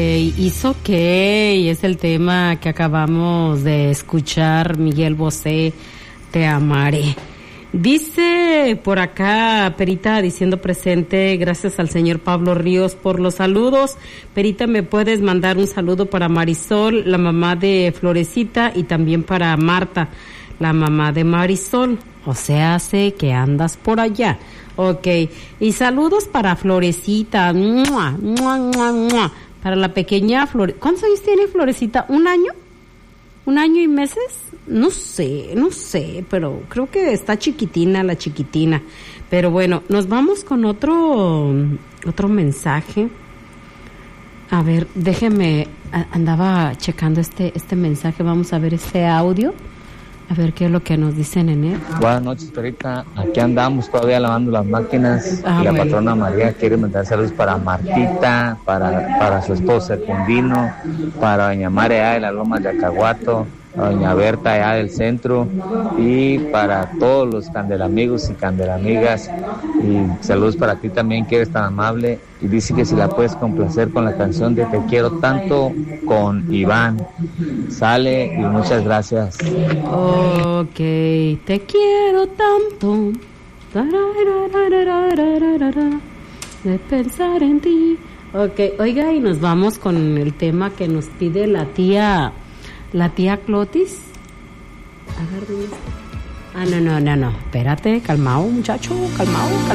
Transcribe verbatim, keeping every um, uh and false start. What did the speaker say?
Hizo que es el tema que acabamos de escuchar, Miguel Bosé, Te amaré. Dice por acá Perita diciendo presente, gracias al señor Pablo Ríos por los saludos. Perita, ¿me puedes mandar un saludo para Marisol, la mamá de Florecita, y también para Marta, la mamá de Marisol? O sea, sé que andas por allá. Ok, y saludos para Florecita, ¡mua, mua, mua, mua! Para la pequeña Flore... ¿Cuántos años tiene Florecita? ¿Un año? ¿Un año y meses? No sé, no sé, pero creo que está chiquitina la chiquitina. Pero bueno, nos vamos con otro otro mensaje. A ver, déjeme, andaba checando este este mensaje, vamos a ver este audio. A ver qué es lo que nos dicen en él. Buenas noches, Perita. Aquí andamos todavía lavando las máquinas. Ah, y la bueno. patrona María quiere mandar saludos para Martita, para, para su esposa Secundino, para doña María de las Lomas de Acahuato, a doña Berta allá del centro, y para todos los candelamigos y candelamigas. Y saludos para ti también, que eres tan amable. Y dice que si la puedes complacer con la canción de Te quiero tanto con Iván. Sale, y muchas gracias. Ok, te quiero tanto de pensar en ti. Ok, oiga, y nos vamos con el tema que nos pide la tía, la tía Clotis. A ver, ¿dónde está? Ah, no, no, no, no, espérate, calmao, muchacho, calmao, calmao.